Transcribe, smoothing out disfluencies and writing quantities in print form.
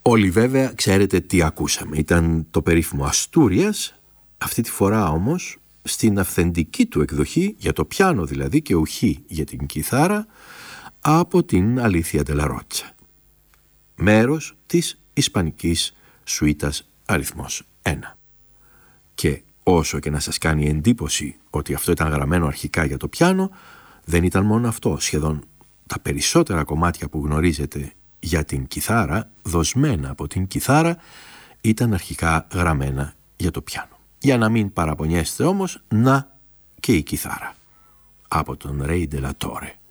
Όλοι βέβαια ξέρετε τι ακούσαμε. Ήταν το περίφημο Αστούριας, αυτή τη φορά όμως στην αυθεντική του εκδοχή, για το πιάνο δηλαδή και ουχή για την κιθάρα, από την Αλήθεια Ντελαρότσα. Μέρος της ισπανικής σουίτας αριθμός 1. Και όσο και να σας κάνει εντύπωση ότι αυτό ήταν γραμμένο αρχικά για το πιάνο, δεν ήταν μόνο αυτό. Σχεδόν τα περισσότερα κομμάτια που γνωρίζετε για την κιθάρα, δοσμένα από την κιθάρα, ήταν αρχικά γραμμένα για το πιάνο. Για να μην παραπονιέστε όμως, να και η κιθάρα. Από τον Ρέι Ντελατόρε.